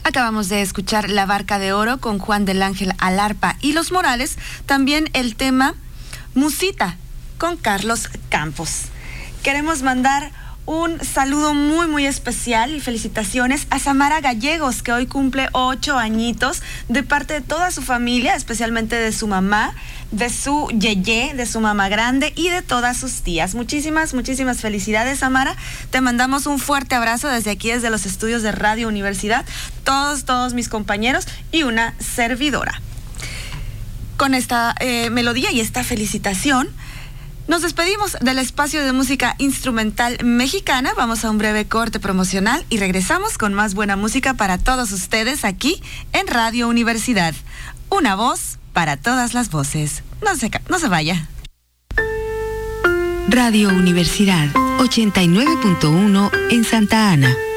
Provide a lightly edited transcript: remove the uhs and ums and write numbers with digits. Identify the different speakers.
Speaker 1: Acabamos de escuchar La Barca de Oro con Juan del Ángel Alarpa y Los Morales. También el tema Musita con Carlos Campos. Queremos mandar un saludo muy especial y felicitaciones a Samara Gallegos, que hoy cumple 8 añitos, de parte de toda su familia, especialmente de su mamá, de su yeye, de su mamá grande y de todas sus tías. Muchísimas felicidades, Samara. Te mandamos un fuerte abrazo desde aquí, desde los estudios de Radio Universidad, todos mis compañeros y una servidora. Con esta melodía y esta felicitación, nos despedimos del espacio de música instrumental mexicana. Vamos a un breve corte promocional y regresamos con más buena música para todos ustedes aquí en Radio Universidad. Una voz para todas las voces. No se vaya.
Speaker 2: Radio Universidad 89.1 en Santa Ana.